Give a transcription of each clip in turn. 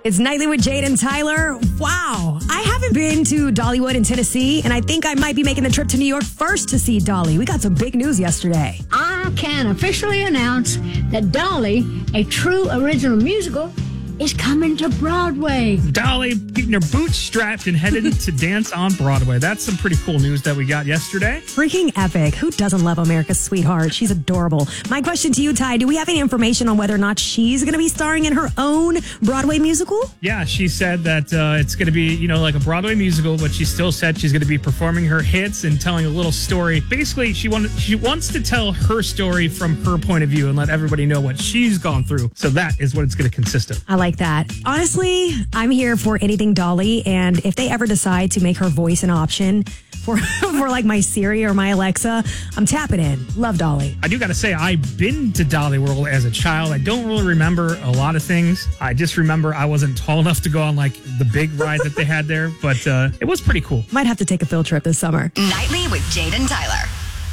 It's Nightly with Jade and Tyler. Wow. I haven't been to Dollywood in Tennessee, and I think I might be making the trip to New York first to see Dolly. We got some big news yesterday. I can officially announce that Dolly, a true original musical, is coming to Broadway. Dolly getting her boots strapped and headed to dance on Broadway. That's some pretty cool news that we got yesterday. Freaking epic. Who doesn't love America's sweetheart? She's adorable. My question to you, Ty, do we have any information on whether or not she's going to be starring in her own Broadway musical? Yeah, she said that it's going to be, like a Broadway musical, but she still said she's going to be performing her hits and telling a little story. Basically, she wants to tell her story from her point of view and let everybody know what she's gone through. So that is what it's going to consist of. I like that. Honestly, I'm here for anything Dolly, and if they ever decide to make her voice an option for like my Siri or my Alexa, I'm tapping in. Love Dolly. I do got to say, I've been to Dolly World as a child. I don't really remember a lot of things. I just remember I wasn't tall enough to go on like the big ride that they had there, but it was pretty cool. Might have to take a field trip this summer. Nightly with Jade and Tyler.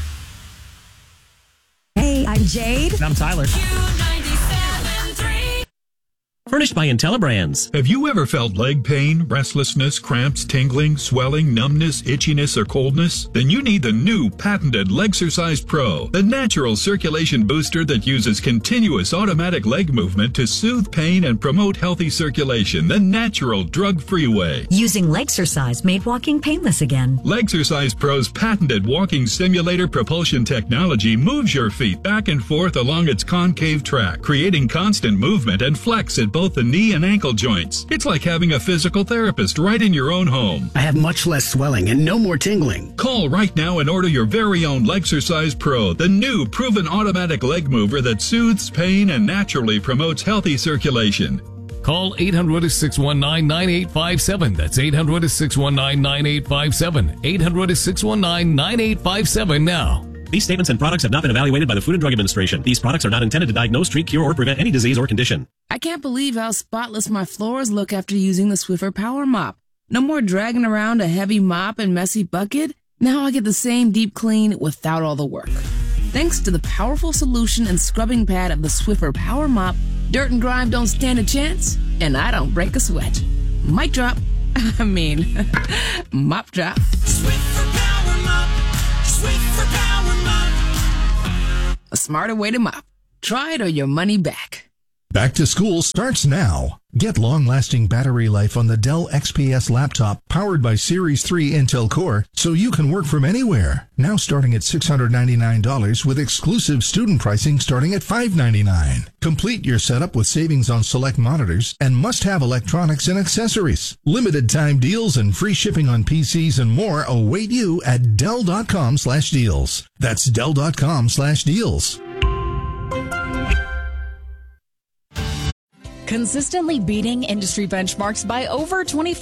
Hey, I'm Jade. And I'm Tyler. Furnished by IntelliBrands. Have you ever felt leg pain, restlessness, cramps, tingling, swelling, numbness, itchiness, or coldness? Then you need the new patented Legsercise Pro, the natural circulation booster that uses continuous automatic leg movement to soothe pain and promote healthy circulation the natural, drug-free way. Using Legsercise made walking painless again. Legsercise Pro's patented walking simulator propulsion technology moves your feet back and forth along its concave track, creating constant movement and flex at both the knee and ankle joints. It's like having a physical therapist right in your own home. I have much less swelling and no more tingling. Call right now and order your very own Legsercise Pro, the new proven automatic leg mover that soothes pain and naturally promotes healthy circulation. Call 800-619-9857. That's 800-619-9857. 800-619-9857 now. These statements and products have not been evaluated by the Food and Drug Administration. These products are not intended to diagnose, treat, cure, or prevent any disease or condition. I can't believe how spotless my floors look after using the Swiffer Power Mop. No more dragging around a heavy mop and messy bucket. Now I get the same deep clean without all the work. Thanks to the powerful solution and scrubbing pad of the Swiffer Power Mop, dirt and grime don't stand a chance, and I don't break a sweat. Mic drop. Mop drop. Swiffer Power Mop. Swiffer Power Mop. A smarter way to mop. Try it or your money back. Back to school starts now. Get long-lasting battery life on the Dell XPS laptop powered by Series 3 Intel Core so you can work from anywhere. Now starting at $699 with exclusive student pricing starting at $599. Complete your setup with savings on select monitors and must-have electronics and accessories. Limited time deals and free shipping on PCs and more await you at Dell.com/deals. That's Dell.com/deals. Consistently beating industry benchmarks by over 25